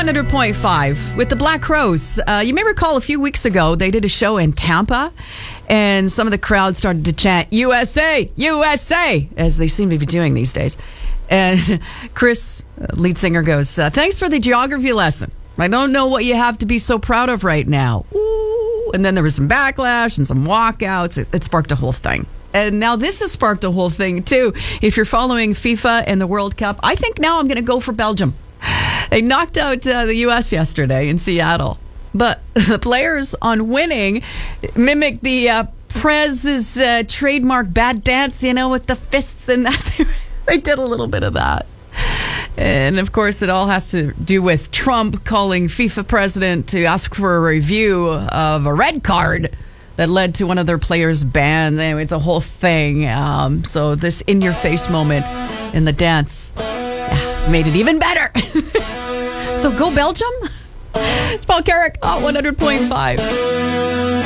100.5 with the Black Crowes. You may recall a few weeks ago, they did a show in Tampa, and some of the crowd started to chant, USA, USA, as they seem to be doing these days. And Chris, lead singer, goes, thanks for the geography lesson. I don't know what you have to be so proud of right now. Ooh. And then there was some backlash and some walkouts. It sparked a whole thing. And now this has sparked a whole thing, too. If you're following FIFA and the World Cup, I think now I'm going to go for Belgium. They knocked out the U.S. yesterday in Seattle. But the players on winning mimicked the Prez's trademark bad dance, with the fists and that. They did a little bit of that. And, of course, it all has to do with Trump calling FIFA president to ask for a review of a red card that led to one of their players' banned. Anyway, it's a whole thing. So this in-your-face moment in the dance made it even better. So go Belgium. It's Paul Carrick on 100.5.